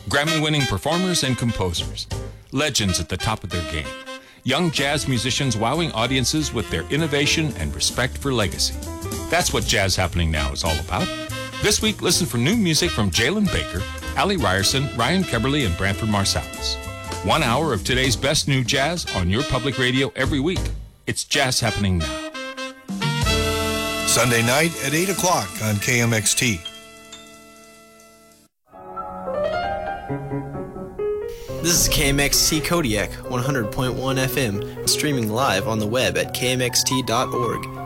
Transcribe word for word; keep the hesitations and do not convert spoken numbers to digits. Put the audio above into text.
Grammy-winning performers and composers. Legends at the top of their game. Young jazz musicians wowing audiences with their innovation and respect for legacy. That's what Jazz Happening Now is all about. This week, listen for new music from Jalen Baker, Ali Ryerson, Ryan Keberly, and Branford Marsalis. One hour of today's best new jazz on your public radio every week. It's Jazz Happening Now. Sunday night at eight o'clock on K M X T. This is K M X T Kodiak, one hundred point one F M, streaming live on the web at k m x t dot org.